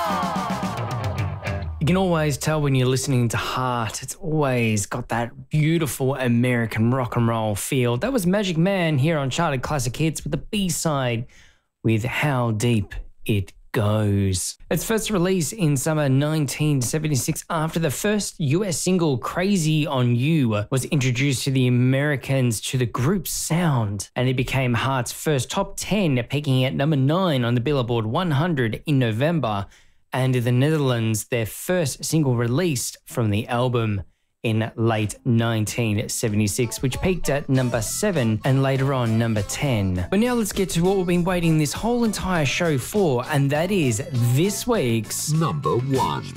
You can always tell when you're listening to Heart, it's always got that beautiful American rock and roll feel. That was Magic Man here on Charted Classic Hits with the B-side with How Deep It Goes. Its first release in summer 1976 after the first US single Crazy on You was introduced to the Americans to the group's sound, and it became Heart's first top 10, peaking at number 9 on the Billboard 100 in November, and in the Netherlands, their first single released from the album in late 1976, which peaked at number 7 and later on number 10. But now let's get to what we've been waiting this whole entire show for, and that is this week's number 1.